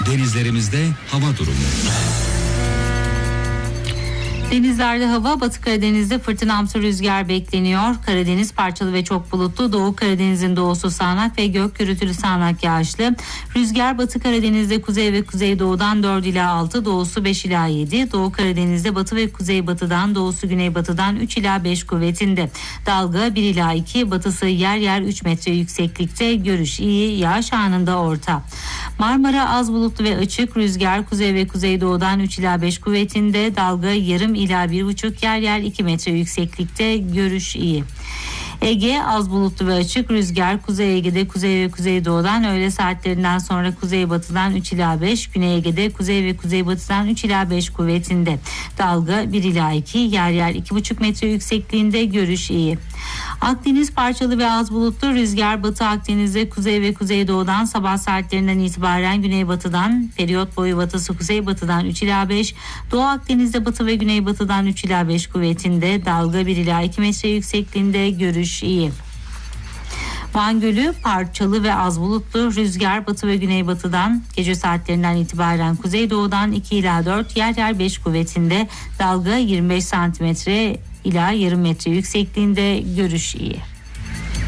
Denizlerimizde hava durumu. Denizlerde hava, Batı Karadeniz'de fırtınamsı rüzgar bekleniyor. Karadeniz parçalı ve çok bulutlu. Doğu Karadeniz'in doğusu sağanak ve gök gürültülü sağanak yağışlı. Rüzgar Batı Karadeniz'de kuzey ve kuzeydoğudan 4 ila 6, doğusu 5 ila 7. Doğu Karadeniz'de batı ve kuzeybatıdan, doğusu güneybatıdan 3 ila 5 kuvvetinde. Dalga 1 ila 2, batısı yer yer 3 metre yükseklikte. Görüş iyi, yağış anında orta. Marmara az bulutlu ve açık. Rüzgar kuzey ve kuzeydoğudan 3 ila 5 kuvvetinde. Dalga yarım ila 1,5, yer yer 2 metre yükseklikte. Görüş iyi. Ege az bulutlu ve açık. Rüzgar Kuzey Ege'de kuzey ve kuzeydoğudan, öğle saatlerinden sonra kuzeybatıdan 3 ila 5, Güney Ege'de kuzey ve kuzeybatıdan 3 ila 5 kuvvetinde. Dalga 1 ila 2, yer yer 2,5 metre yüksekliğinde. Görüş iyi. Akdeniz parçalı ve az bulutlu. Rüzgar Batı Akdeniz'de kuzey ve kuzeydoğudan, sabah saatlerinden itibaren güneybatıdan, periyot boyu batısı kuzeybatıdan 3 ila 5, Doğu Akdeniz'de batı ve güneybatıdan 3 ila 5 kuvvetinde. Dalga 1 ila 2 metre yüksekliğinde. Görüş iyi. Van Gölü parçalı ve az bulutlu. Rüzgar batı ve güneybatıdan, gece saatlerinden itibaren kuzeydoğudan 2 ila 4, yer yer 5 kuvvetinde. Dalga 25 santimetre ila yarım metre yüksekliğinde. Görüş iyi.